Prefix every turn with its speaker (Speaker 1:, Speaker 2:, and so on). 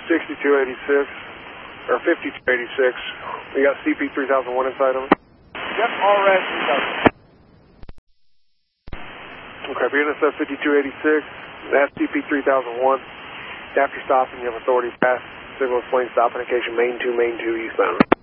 Speaker 1: 6286, or 5286. We got CP 3001 inside of it.
Speaker 2: Yep, all red 3000.
Speaker 1: Okay, being at 5286, that's CP 3001. After stopping, you have authority to pass signal explain stop indication main 2 eastbound.